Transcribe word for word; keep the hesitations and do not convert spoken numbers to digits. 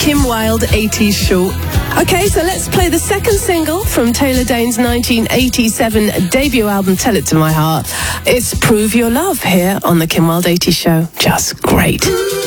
Kim Wilde eighties show. Okay, so let's play the second single from Taylor Dayne's nineteen eighty-seven debut album, Tell It to My Heart. It's Prove Your Love here on the Kim Wilde eighties show. Just great.